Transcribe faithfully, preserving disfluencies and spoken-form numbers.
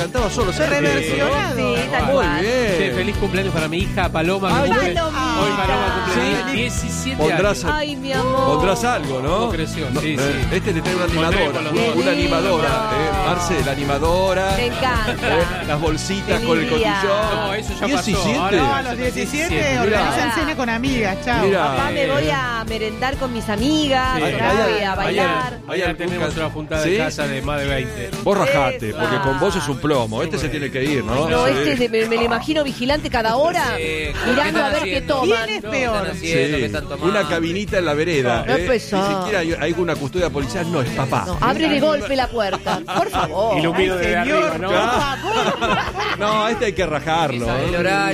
cantaba solo. ¿Sabes? Reversionado. Sí, tal Muy cual. bien. Che, feliz cumpleaños para mi hija Paloma. Ay, que cumple- Palomita. Hoy Paloma cumple Sí. diecisiete Pondrás, años. Ay, mi amor. pondrás algo, ¿no? ¿Cómo creció? No, Sí, eh, sí. Este te trae una animadora. Pondremos los dos. Una Qué lindo. animadora. Eh, Marce, la animadora. Me encanta. Las bolsitas Feliz con el día. cotillón. No, eso ya diecisiete. pasó. No, Ahora- a los diecisiete Mira. organizan cena con amigas, chao. Mira. Papá, me voy a merendar con mis amigas, Sí. me voy a Hay- bailar. hay Ayer algún tenemos caso- una juntada ¿Sí? de casa de más de veinte. Vos rajate, Esa. porque con vos es un plomo. Este se tiene que ir, ¿no? No, Sí. este de- me, me lo imagino vigilante cada hora, Sí, mirando a ver qué toman. ¿Quién es ¿Qué peor? están haciendo? ¿Qué Sí, están tomando? una cabinita en la vereda. No, eh. pues, Ni ah. siquiera hay, hay una custodia policial, no, es papá. No, abre de golpe la puerta, por favor. Y lo miro desde Señor, arriba, ¿no? por favor. No, a este hay que rajarlo. El ¿eh? horario.